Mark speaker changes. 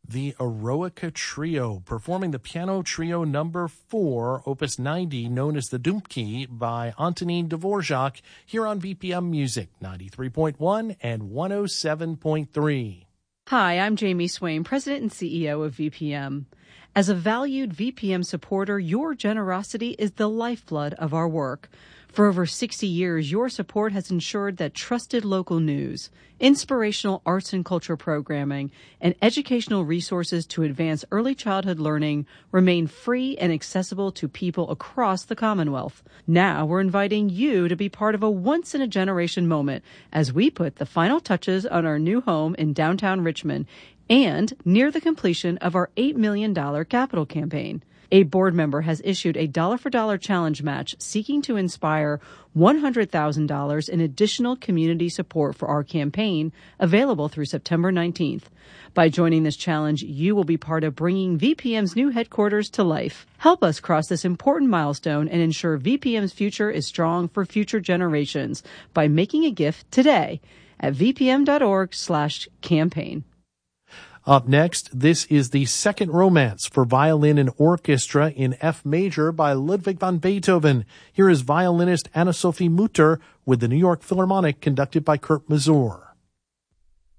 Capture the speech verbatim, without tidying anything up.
Speaker 1: the Eroica Trio, performing the Piano Trio number four, opus ninety, known as the Dumki, by Antonin Dvorak, here on V P M Music, ninety-three point one and one oh seven point three.
Speaker 2: Hi, I'm Jamie Swain, President and C E O of V P M. As a valued V P M supporter, your generosity is the lifeblood of our work. For over sixty years, your support has ensured that trusted local news, inspirational arts and culture programming, and educational resources to advance early childhood learning remain free and accessible to people across the Commonwealth. Now we're inviting you to be part of a once-in-a-generation moment as we put the final touches on our new home in downtown Richmond and near the completion of our eight million dollars capital campaign. A board member has issued a dollar-for-dollar challenge match seeking to inspire one hundred thousand dollars in additional community support for our campaign, available through September nineteenth. By joining this challenge, you will be part of bringing V P M's new headquarters to life. Help us cross this important milestone and ensure V P M's future is strong for future generations by making a gift today at vpm.org slash campaign.
Speaker 1: Up next, this is the Second Romance for Violin and Orchestra in F major by Ludwig van Beethoven. Here is violinist Anna-Sophie Mutter with the New York Philharmonic, conducted by Kurt Masur.